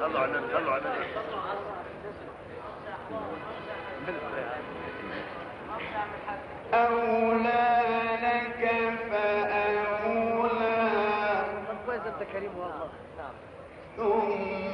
صلوا على النبي صلوا على النبي. أولى لك فأولى كويس انت كريم والله. ثم